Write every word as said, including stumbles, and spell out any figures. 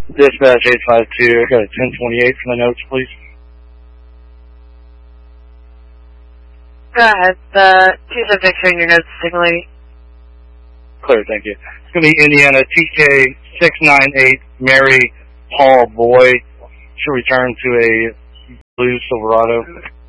Dispatch eight five two, I got a ten twenty-eight for my notes, please. Go ahead. The two subjects are in your notes, Signal lady. Clear, thank you. It's going to be Indiana T K six nine eight, Mary Paul Boy. Should return to a blue Silverado.